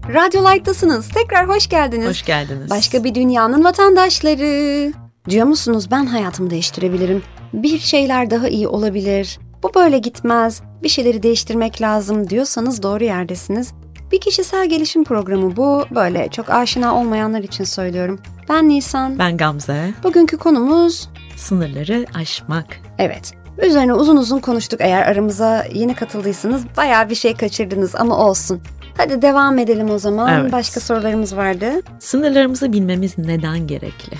Radyo Light'tasınız. Tekrar hoş geldiniz. Hoş geldiniz. Başka bir dünyanın vatandaşları. Diyor musunuz ben hayatımı değiştirebilirim. Bir şeyler daha iyi olabilir. Bu böyle gitmez. Bir şeyleri değiştirmek lazım diyorsanız doğru yerdesiniz. Bir kişisel gelişim programı bu. Böyle çok aşina olmayanlar için söylüyorum. Ben Nisan. Ben Gamze. Bugünkü konumuz... Sınırları aşmak. Evet. Üzerine uzun uzun konuştuk. Eğer aramıza yeni katıldıysanız bayağı bir şey kaçırdınız ama olsun. Hadi devam edelim o zaman. Evet. Başka sorularımız vardı. Sınırlarımızı bilmemiz neden gerekli?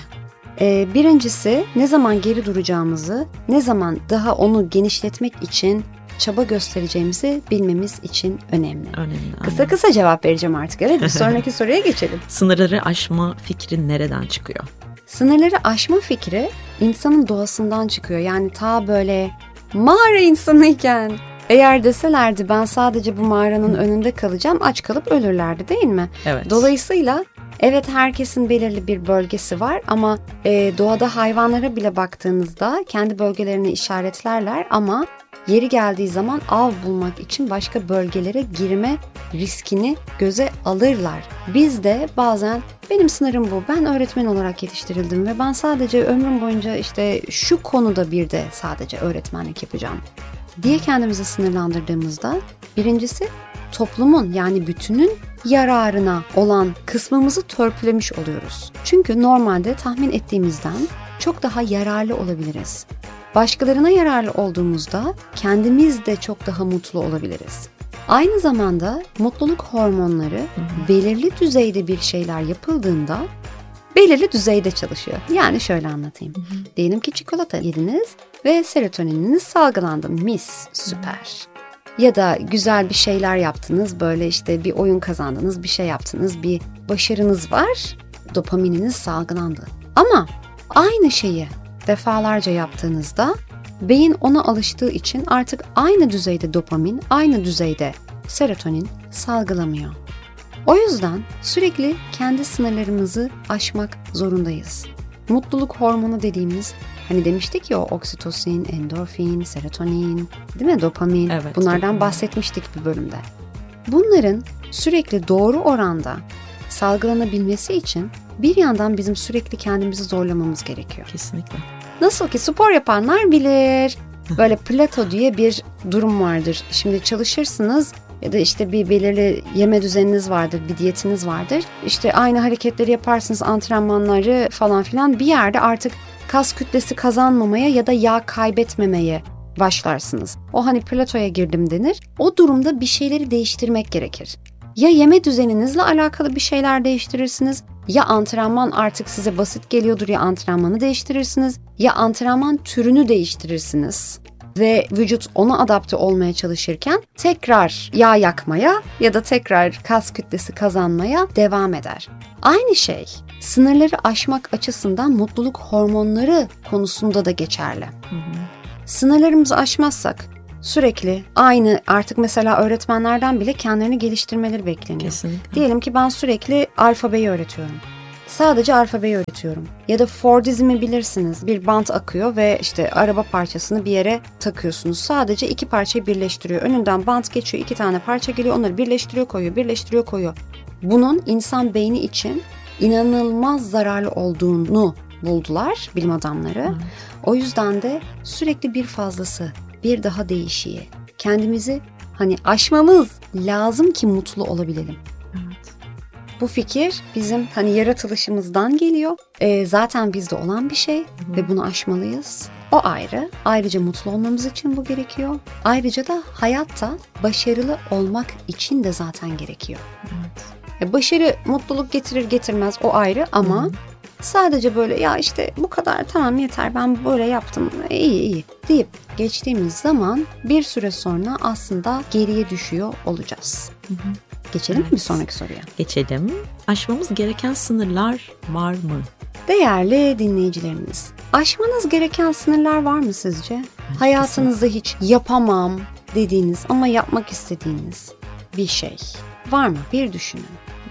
Birincisi ne zaman geri duracağımızı, ne zaman daha onu genişletmek için çaba göstereceğimizi bilmemiz için önemli. Kısa cevap vereceğim artık. Evet, bir sonraki soruya geçelim. Sınırları aşma fikri nereden çıkıyor? Sınırları aşma fikri insanın doğasından çıkıyor. Yani ta böyle mağara insanıyken eğer deselerdi ben sadece bu mağaranın önünde kalacağım, aç kalıp ölürlerdi değil mi? Evet. Dolayısıyla evet, herkesin belirli bir bölgesi var ama doğada hayvanlara bile baktığınızda kendi bölgelerini işaretlerler ama yeri geldiği zaman av bulmak için başka bölgelere girme riskini göze alırlar. Biz de bazen benim sınırım bu, ben öğretmen olarak yetiştirildim ve ben sadece ömrüm boyunca işte şu konuda bir de sadece öğretmenlik yapacağım diye kendimizi sınırlandırdığımızda birincisi toplumun yani bütünün yararına olan kısmımızı törpülemiş oluyoruz. Çünkü normalde tahmin ettiğimizden çok daha yararlı olabiliriz. Başkalarına yararlı olduğumuzda kendimiz de çok daha mutlu olabiliriz. Aynı zamanda mutluluk hormonları belirli düzeyde bir şeyler yapıldığında belirli düzeyde çalışıyor. Yani şöyle anlatayım. Diyelim ki çikolata yediniz ve serotonininiz salgılandı. Mis, süper. Ya da güzel bir şeyler yaptınız, böyle işte bir oyun kazandınız, bir şey yaptınız, bir başarınız var, dopamininiz salgılandı. Ama aynı şeyi defalarca yaptığınızda beyin ona alıştığı için artık aynı düzeyde dopamin, aynı düzeyde serotonin salgılamıyor. O yüzden sürekli kendi sınırlarımızı aşmak zorundayız. Mutluluk hormonu dediğimiz, hani demiştik ya, o oksitosin, endorfin, serotonin, değil mi? Dopamin. Evet, bunlardan dopamin. bahsetmiştik bir bölümde. Bunların sürekli doğru oranda salgılanabilmesi için bir yandan bizim sürekli kendimizi zorlamamız gerekiyor. Kesinlikle. Nasıl ki spor yapanlar bilir. Böyle plato diye bir durum vardır. Şimdi çalışırsınız ya da işte bir belirli yeme düzeniniz vardır, bir diyetiniz vardır. İşte aynı hareketleri yaparsınız, antrenmanları falan filan. Bir yerde artık kas kütlesi kazanmamaya ya da yağ kaybetmemeye başlarsınız. O hani platoya girdim denir. O durumda bir şeyleri değiştirmek gerekir. Ya yeme düzeninizle alakalı bir şeyler değiştirirsiniz, ya antrenman artık size basit geliyordur, ya antrenmanı değiştirirsiniz, ya antrenman türünü değiştirirsiniz. Ve vücut ona adapte olmaya çalışırken tekrar yağ yakmaya ya da tekrar kas kütlesi kazanmaya devam eder. Aynı şey sınırları aşmak açısından mutluluk hormonları konusunda da geçerli. Sınırlarımızı aşmazsak sürekli aynı, artık mesela öğretmenlerden bile kendilerini geliştirmeleri bekleniyor. Kesinlikle. Diyelim ki ben sürekli alfabeyi öğretiyorum. Sadece alfabeyi öğretiyorum. Ya da Fordizmi bilirsiniz. Bir bant akıyor ve işte araba parçasını bir yere takıyorsunuz. Sadece iki parçayı birleştiriyor. Önünden bant geçiyor, iki tane parça geliyor. Onları birleştiriyor, koyuyor, birleştiriyor, koyuyor. Bunun insan beyni için inanılmaz zararlı olduğunu buldular bilim adamları. O yüzden de sürekli bir fazlası, bir daha değişiği. Kendimizi hani aşmamız lazım ki mutlu olabilelim. Evet. Bu fikir bizim hani yaratılışımızdan geliyor. Zaten bizde olan bir şey ve bunu aşmalıyız. O ayrı. Ayrıca mutlu olmamız için bu gerekiyor. Ayrıca da hayatta başarılı olmak için de zaten gerekiyor. Evet. Başarı mutluluk getirir getirmez o ayrı ama sadece böyle ya işte bu kadar tamam yeter ben böyle yaptım iyi deyip geçtiğimiz zaman bir süre sonra aslında geriye düşüyor olacağız. Geçelim mi bir sonraki soruya? Geçelim. Aşmamız gereken sınırlar var mı? Değerli dinleyicilerimiz, aşmanız gereken sınırlar var mı sizce? Hayatınızda hiç yapamam dediğiniz ama yapmak istediğiniz bir şey var mı? Bir düşünün.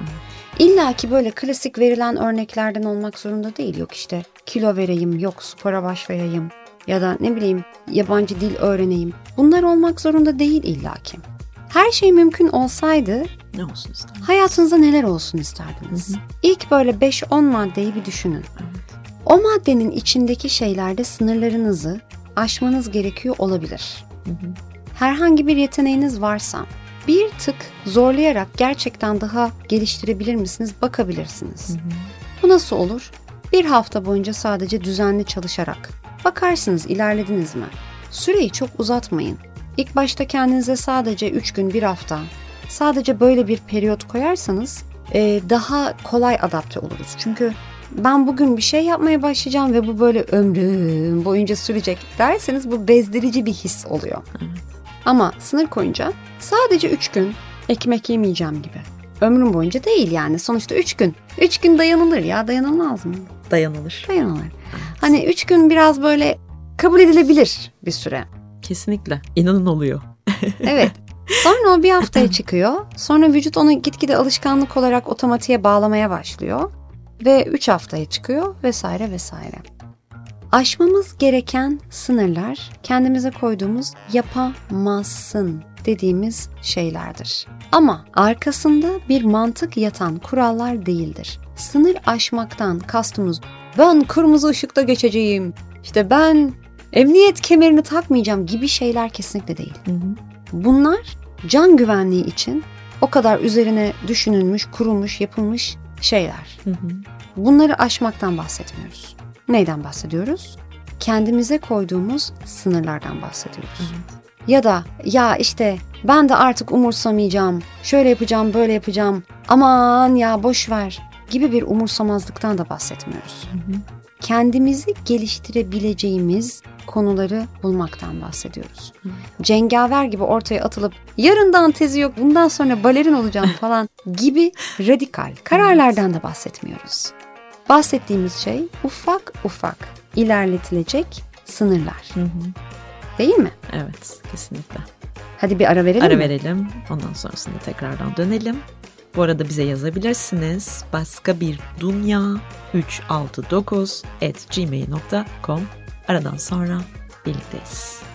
İlla ki böyle klasik verilen örneklerden olmak zorunda değil. Yok işte kilo vereyim, yok spora başlayayım ya da ne bileyim yabancı dil öğreneyim. Bunlar olmak zorunda değil illa ki. Her şey mümkün olsaydı Ne olsun isterdiniz? hayatınızda neler olsun isterdiniz? İlk böyle 5-10 maddeyi bir düşünün. Evet. O maddenin içindeki şeylerde sınırlarınızı aşmanız gerekiyor olabilir. Herhangi bir yeteneğiniz varsa bir tık zorlayarak gerçekten daha geliştirebilir misiniz? Bakabilirsiniz. Bu nasıl olur? Bir hafta boyunca sadece düzenli çalışarak. Bakarsınız ilerlediniz mi? Süreyi çok uzatmayın. İlk başta kendinize sadece 3 gün, 1 hafta, sadece böyle bir periyot koyarsanız daha kolay adapte oluruz. Çünkü ben bugün bir şey yapmaya başlayacağım ve bu böyle ömrüm boyunca sürecek derseniz bu bezdirici bir his oluyor. Evet. Ama sınır koyunca sadece 3 gün ekmek yemeyeceğim gibi. Ömrüm boyunca değil yani. Sonuçta 3 gün. 3 gün dayanılır ya. Dayanılmaz mı? Dayanılır. Dayanılır. Hani 3 gün biraz böyle kabul edilebilir bir süre. Kesinlikle. İnanın oluyor. Evet. Sonra o bir haftaya çıkıyor. Sonra vücut onu gitgide alışkanlık olarak otomatiğe bağlamaya başlıyor. Ve 3 haftaya çıkıyor vesaire vesaire. Aşmamız gereken sınırlar kendimize koyduğumuz yapamazsın dediğimiz şeylerdir. Ama arkasında bir mantık yatan kurallar değildir. Sınır aşmaktan kastımız ben kırmızı ışıkta geçeceğim, işte ben emniyet kemerini takmayacağım gibi şeyler kesinlikle değil. Bunlar can güvenliği için o kadar üzerine düşünülmüş, kurulmuş, yapılmış şeyler. Bunları aşmaktan bahsetmiyoruz. Neyden bahsediyoruz? Kendimize koyduğumuz sınırlardan bahsediyoruz. Ya da ya işte ben de artık umursamayacağım, şöyle yapacağım, böyle yapacağım, aman ya boş ver gibi bir umursamazlıktan da bahsetmiyoruz. Kendimizi geliştirebileceğimiz konuları bulmaktan bahsediyoruz. Cengaver gibi ortaya atılıp yarından tezi yok, bundan sonra balerin olacağım falan gibi radikal kararlardan da bahsetmiyoruz. Bahsettiğimiz şey ufak ufak ilerletilecek sınırlar. Değil mi? Evet, kesinlikle. Hadi bir ara verelim mi? Ara verelim. Ondan sonrasında tekrardan dönelim. Bu arada bize yazabilirsiniz. Başka bir dünya 369@gmail.com. Aradan sonra birlikteyiz.